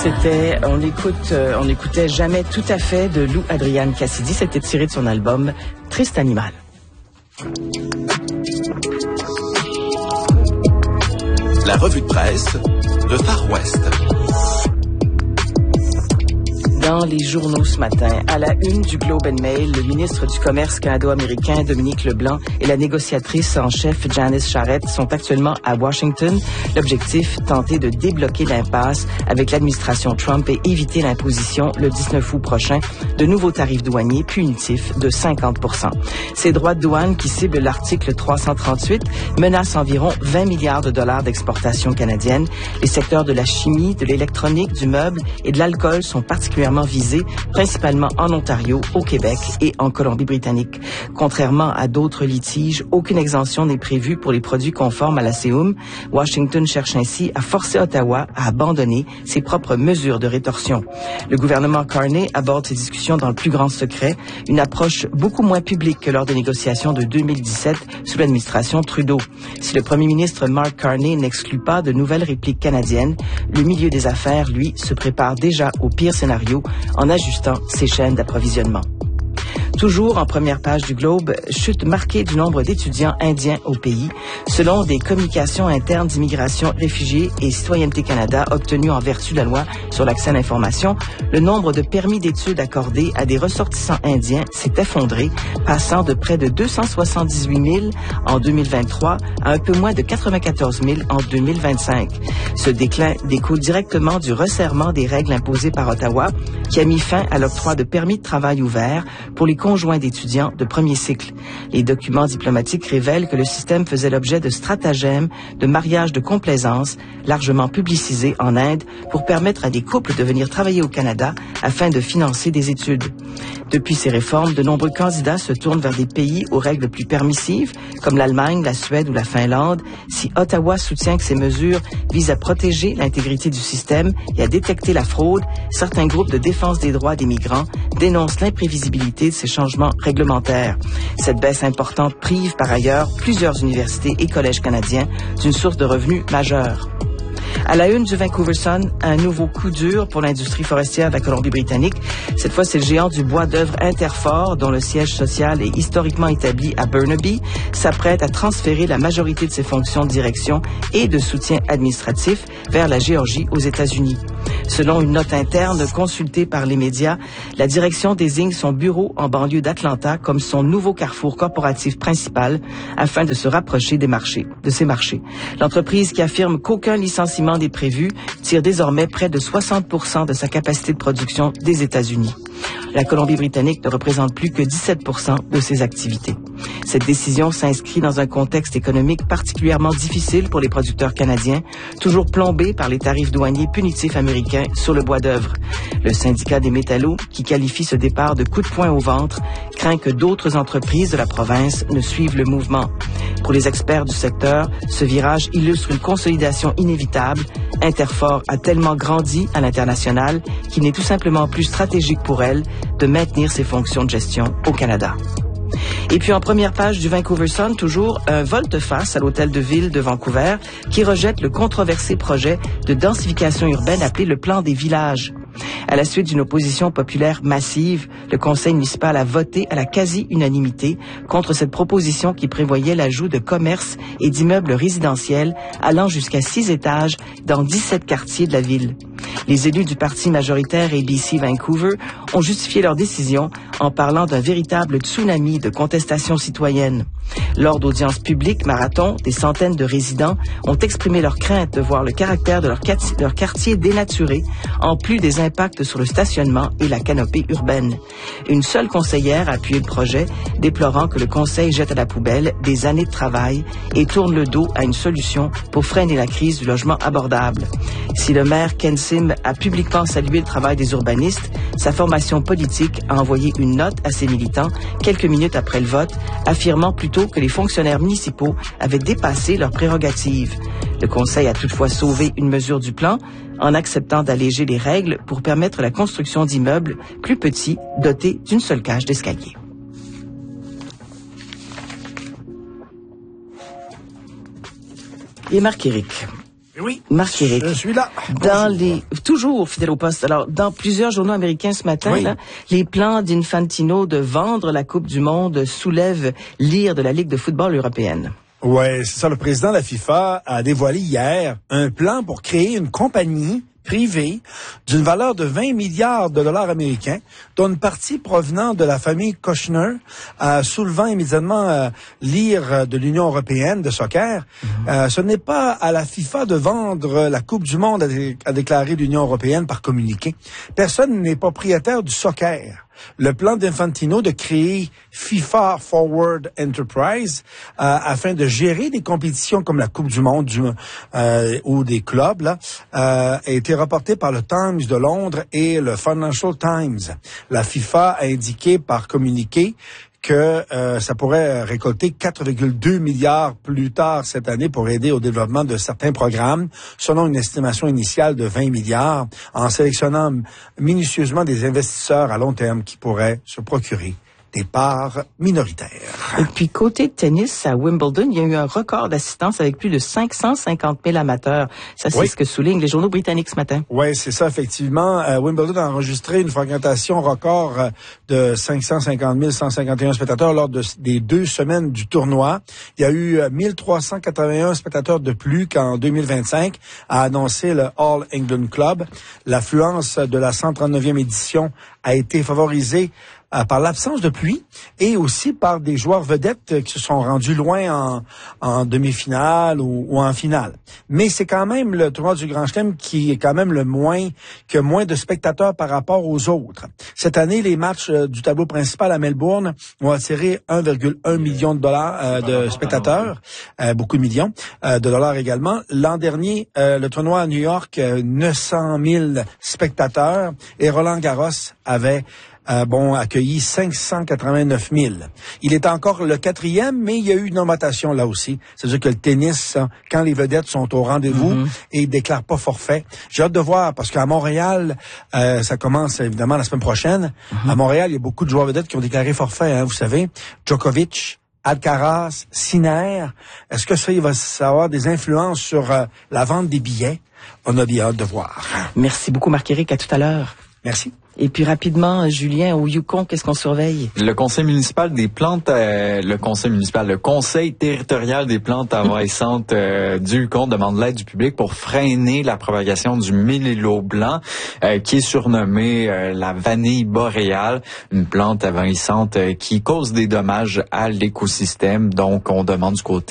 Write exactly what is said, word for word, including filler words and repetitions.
C'était, on écoute, euh, on écoutait Jamais tout à fait de Lou Adrian Cassidy. C'était tiré de son album Triste Animal. La revue de presse de Far West. Dans les journaux ce matin, à la une du Globe and Mail, le ministre du Commerce canado-américain Dominique Leblanc et la négociatrice en chef Janice Charette sont actuellement à Washington. L'objectif, tenter de débloquer l'impasse avec l'administration Trump et éviter l'imposition le dix-neuf août prochain de nouveaux tarifs douaniers punitifs de cinquante pour cent. Ces droits de douane qui ciblent l'article trois cent trente-huit menacent environ vingt milliards de dollars d'exportation canadienne. Les secteurs de la chimie, de l'électronique, du meuble et de l'alcool sont particulièrement visés, principalement en Ontario, au Québec et en Colombie-Britannique. Contrairement à d'autres litiges, aucune exemption n'est prévue pour les produits conformes à la C E U M. Washington cherche ainsi à forcer Ottawa à abandonner ses propres mesures de rétorsion. Le gouvernement Carney aborde ces discussions dans le plus grand secret, une approche beaucoup moins publique que lors des négociations de deux mille dix-sept sous l'administration Trudeau. Si le premier ministre Mark Carney n'exclut pas de nouvelles répliques canadiennes, le milieu des affaires, lui, se prépare déjà au pire scénario en ajustant ses chaînes d'approvisionnement. Toujours en première page du Globe, chute marquée du nombre d'étudiants indiens au pays. Selon des communications internes d'immigration, réfugiés et Citoyenneté Canada obtenues en vertu de la loi sur l'accès à l'information, le nombre de permis d'études accordés à des ressortissants indiens s'est effondré, passant de près de deux cent soixante-dix-huit mille en deux mille vingt-trois à un peu moins de quatre-vingt-quatorze mille en deux mille vingt-cinq. Ce déclin découle directement du resserrement des règles imposées par Ottawa, qui a mis fin à l'octroi de permis de travail ouverts pour les conjoints d'étudiants de premier cycle. Les documents diplomatiques révèlent que le système faisait l'objet de stratagèmes de mariage de complaisance largement publicisés en Inde pour permettre à des couples de venir travailler au Canada afin de financer des études. Depuis ces réformes, de nombreux candidats se tournent vers des pays aux règles plus permissives, comme l'Allemagne, la Suède ou la Finlande. Si Ottawa soutient que ces mesures visent à protéger l'intégrité du système et à détecter la fraude, certains groupes de défense des droits des migrants dénoncent l'imprévisibilité de ces changements réglementaires. Cette baisse importante prive par ailleurs plusieurs universités et collèges canadiens d'une source de revenus majeure. À la une du Vancouver Sun, un nouveau coup dur pour l'industrie forestière de la Colombie-Britannique. Cette fois, c'est le géant du bois d'œuvre Interfor, dont le siège social est historiquement établi à Burnaby, s'apprête à transférer la majorité de ses fonctions de direction et de soutien administratif vers la Géorgie aux États-Unis. Selon une note interne consultée par les médias, la direction désigne son bureau en banlieue d'Atlanta comme son nouveau carrefour corporatif principal afin de se rapprocher des marchés, de ces marchés. L'entreprise, qui affirme qu'aucun licenciement n'est prévu, tire désormais près de soixante pour cent de sa capacité de production des États-Unis. La Colombie-Britannique ne représente plus que dix-sept pour cent de ses activités. Cette décision s'inscrit dans un contexte économique particulièrement difficile pour les producteurs canadiens, toujours plombés par les tarifs douaniers punitifs américains sur le bois d'œuvre. Le syndicat des métallos, qui qualifie ce départ de coup de poing au ventre, craint que d'autres entreprises de la province ne suivent le mouvement. Pour les experts du secteur, ce virage illustre une consolidation inévitable. Interfor a tellement grandi à l'international qu'il n'est tout simplement plus stratégique pour elle de maintenir ses fonctions de gestion au Canada. Et puis en première page du Vancouver Sun, toujours un volte-face à l'hôtel de ville de Vancouver qui rejette le controversé projet de densification urbaine appelé le plan des villages. À la suite d'une opposition populaire massive, le conseil municipal a voté à la quasi-unanimité contre cette proposition qui prévoyait l'ajout de commerces et d'immeubles résidentiels allant jusqu'à six étages dans dix-sept quartiers de la ville. Les élus du parti majoritaire A B C Vancouver ont justifié leur décision en parlant d'un véritable tsunami de contestation citoyenne. Lors d'audiences publiques marathon, des centaines de résidents ont exprimé leur crainte de voir le caractère de leur, leur quartier dénaturé, en plus des impacts sur le stationnement et la canopée urbaine. Une seule conseillère a appuyé le projet, déplorant que le conseil jette à la poubelle des années de travail et tourne le dos à une solution pour freiner la crise du logement abordable. Si le maire Ken Sim a publiquement salué le travail des urbanistes, sa formation politique a envoyé une note à ses militants quelques minutes après le vote, affirmant plutôt que les fonctionnaires municipaux avaient dépassé leurs prérogatives. Le conseil a toutefois sauvé une mesure du plan en acceptant d'alléger les règles pour permettre la construction d'immeubles plus petits dotés d'une seule cage d'escalier. Et Marc-Éric. Oui, Marc-Éric, je suis là. Dans les, toujours fidèle au poste. Alors, dans plusieurs journaux américains ce matin, oui. là, les plans d'Infantino de vendre la Coupe du Monde soulèvent l'ire de la Ligue de football européenne. Ouais, c'est ça. Le président de la FIFA a dévoilé hier un plan pour créer une compagnie privée d'une valeur de vingt milliards de dollars américains, dont une partie provenant de la famille Kushner, euh, soulevant immédiatement euh, l'ire de l'Union européenne de soccer. Mm-hmm. Euh, ce n'est pas à la FIFA de vendre la Coupe du Monde, a, dé- a déclaré l'Union européenne par communiqué. Personne n'est propriétaire du soccer. Le plan d'Infantino de créer FIFA Forward Enterprise euh, afin de gérer des compétitions comme la Coupe du Monde du, euh, ou des clubs là, euh, a été reporté par le Times de Londres et le Financial Times. La FIFA a indiqué par communiqué que euh, ça pourrait récolter quatre virgule deux milliards plus tard cette année pour aider au développement de certains programmes, selon une estimation initiale de vingt milliards, en sélectionnant minutieusement des investisseurs à long terme qui pourraient se procurer des parts minoritaires. Et puis, côté tennis, à Wimbledon, il y a eu un record d'assistance avec plus de cinq cent cinquante mille amateurs. Ça, c'est oui. ce que soulignent les journaux britanniques ce matin. Oui, c'est ça, effectivement. Euh, Wimbledon a enregistré une fréquentation record euh, de cinq cent cinquante mille cent cinquante et un spectateurs lors de, des deux semaines du tournoi. Il y a eu euh, mille trois cent quatre-vingt-un spectateurs de plus qu'en deux mille vingt-cinq, a annoncé le All England Club. L'affluence de la cent trente-neuvième édition a été favorisée Euh, par l'absence de pluie et aussi par des joueurs vedettes euh, qui se sont rendus loin en, en demi-finale ou, ou en finale. Mais c'est quand même le tournoi du Grand Chelem qui est quand même le moins, que moins de spectateurs par rapport aux autres. Cette année, les matchs euh, du tableau principal à Melbourne ont attiré un virgule un million de dollars euh, de spectateurs, euh, beaucoup de millions euh, de dollars également. L'an dernier, euh, le tournoi à New York, euh, neuf cent mille spectateurs et Roland Garros avait Euh, bon, accueilli cinq cent quatre-vingt-neuf mille. Il est encore le quatrième, mais il y a eu une augmentation là aussi. C'est-à-dire que le tennis, quand les vedettes sont au rendez-vous mm-hmm. et ils déclarent pas forfait. J'ai hâte de voir, parce qu'à Montréal, euh, ça commence évidemment la semaine prochaine. Mm-hmm. À Montréal, il y a beaucoup de joueurs vedettes qui ont déclaré forfait, hein, vous savez. Djokovic, Alcaraz, Sinner. Est-ce que ça, il va avoir des influences sur euh, la vente des billets? On a bien hâte de voir. Merci beaucoup, Marc-Éric. À tout à l'heure. Merci. Et puis rapidement, Julien, au Yukon, qu'est-ce qu'on surveille? Le conseil municipal des plantes, euh, le conseil municipal, le conseil territorial des plantes envahissantes euh, du Yukon demande l'aide du public pour freiner la propagation du mélilo blanc, euh, qui est surnommé euh, la vanille boréale, une plante envahissante euh, qui cause des dommages à l'écosystème. Donc, on demande du côté